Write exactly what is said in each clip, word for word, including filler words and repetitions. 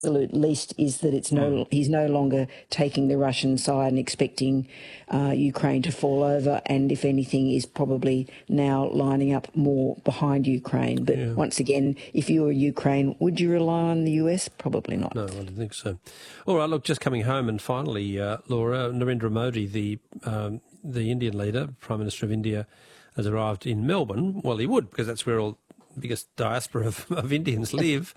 absolute least is that it's no, he's no longer taking the Russian side and expecting uh, Ukraine to fall over, and if anything is probably now lining up more behind Ukraine. But Yeah. once again, if you were Ukraine, would you rely on the U S? Probably not. No, I don't think so. All right, look, just coming home, and finally, uh, Laura, Narendra Modi, the um, the Indian leader, Prime Minister of India, has arrived in Melbourne. Well, he would, because that's where all the biggest diaspora of, of Indians live.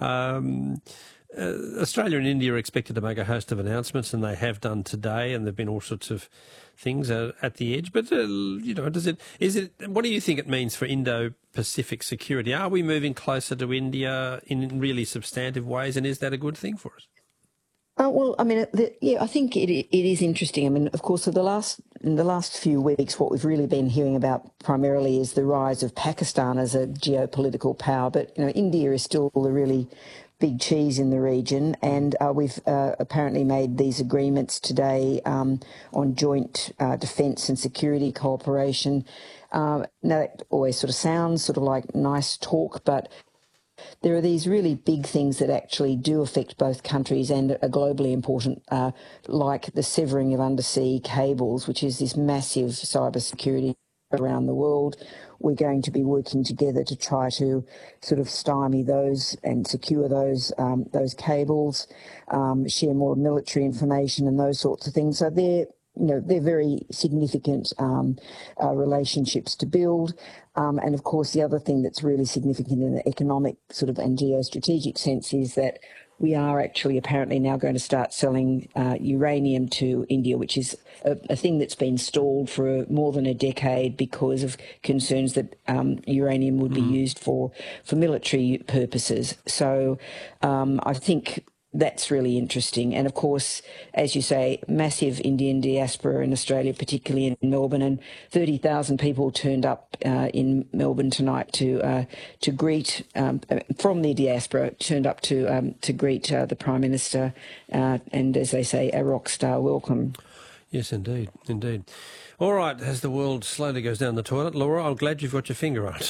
Um, uh, Australia and India are expected to make a host of announcements, and they have done today, and there have been all sorts of things uh, at the edge. But, uh, you know, does it, is it, what do you think it means for Indo-Pacific security? Are we moving closer to India in really substantive ways, and is that a good thing for us? Uh, well, I mean, the, yeah, I think it it is interesting. I mean, of course, for the last in the last few weeks, what we've really been hearing about primarily is the rise of Pakistan as a geopolitical power. But you know, India is still the really big cheese in the region, and uh, we've uh, apparently made these agreements today um, on joint uh, defence and security cooperation. Uh, now, that always sort of sounds sort of like nice talk, but there are these really big things that actually do affect both countries and are globally important, uh, like the severing of undersea cables, which is this massive cybersecurity around the world. We're going to be working together to try to sort of stymie those and secure those um, those cables, um, share more military information and those sorts of things. So they're You know, they're very significant um, uh, relationships to build. Um, and, of course, the other thing that's really significant in the economic sort of and geostrategic sense is that we are actually apparently now going to start selling uh, uranium to India, which is a, a thing that's been stalled for more than a decade because of concerns that um, uranium would be mm. used for, for military purposes. So um, I think that's really interesting. And, of course, as you say, massive Indian diaspora in Australia, particularly in Melbourne, and thirty thousand people turned up uh, in Melbourne tonight to uh, to greet, um, from the diaspora, turned up to um, to greet uh, the Prime Minister uh, and, as they say, a rock star welcome. Yes, indeed, indeed. All right, as the world slowly goes down the toilet, Laura, I'm glad you've got your finger on it.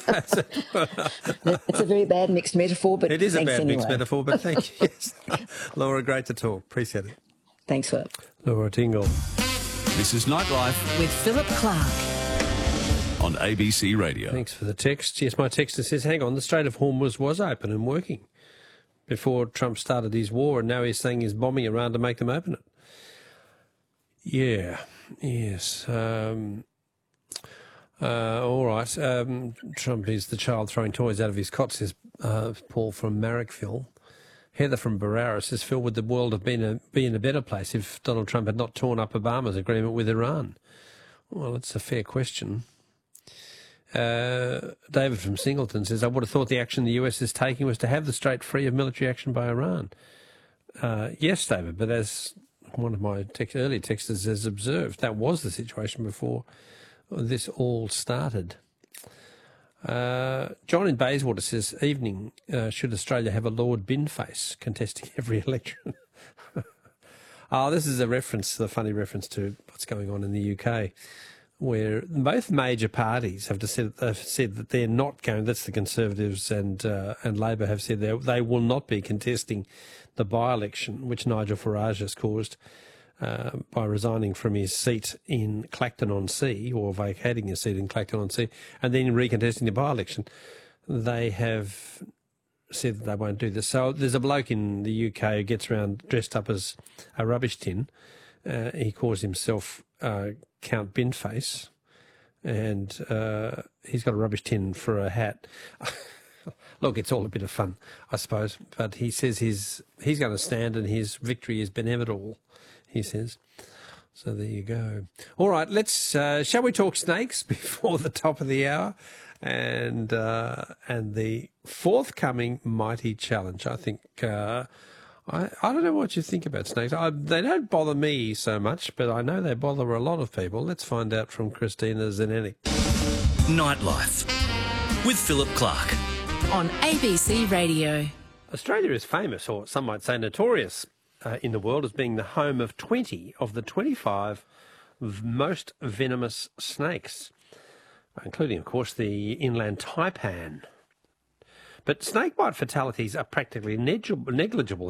It's a very bad mixed metaphor, but it is a bad anyway. mixed metaphor, but thank you. Yes. Laura, great to talk. Appreciate it. Thanks for that. Laura Tingle. This is Nightlife with Philip Clark on A B C Radio. Thanks for the text. Yes, my texter says, hang on, the Strait of Hormuz was open and working before Trump started his war, and now he's saying he's bombing Iran to make them open it. Yeah, yes. Um, uh, all right. Um, Trump is the child throwing toys out of his cot, says uh, Paul from Marrickville. Heather from Barara says, Phil, would the world have been a, be in a better place if Donald Trump had not torn up Obama's agreement with Iran? Well, it's a fair question. Uh, David from Singleton says, I would have thought the action the U S is taking was to have the strait free of military action by Iran. Uh, yes, David, but as one of my text, early texters has observed, that was the situation before this all started. Uh, John in Bayswater says, evening, uh, should Australia have a Lord Binface contesting every election? Oh, this is a reference, the funny reference to what's going on in the U K, where both major parties have, said, have said that they're not going, that's the Conservatives and uh, and Labor have said they, they will not be contesting the by-election, which Nigel Farage has caused uh, by resigning from his seat in Clacton-on-Sea, or vacating his seat in Clacton-on-Sea, and then recontesting the by-election. They have said that they won't do this. So there's a bloke in the U K who gets around dressed up as a rubbish tin. Uh, he calls himself uh, Count Binface, and uh, he's got a rubbish tin for a hat. Look, it's all a bit of fun, I suppose, but he says he's, he's going to stand and his victory is inevitable, he says. So there you go. All right, let's, uh, shall we talk snakes before the top of the hour? And uh, and the forthcoming Mighty Challenge. I think, uh, I, I don't know what you think about snakes. I, they don't bother me so much, but I know they bother a lot of people. Let's find out from Christina Zenenik. Nightlife with Philip Clark on A B C Radio. Australia is famous, or some might say notorious, uh, in the world as being the home of twenty of the twenty-five most venomous snakes, including, of course, the inland taipan. But snakebite fatalities are practically negligible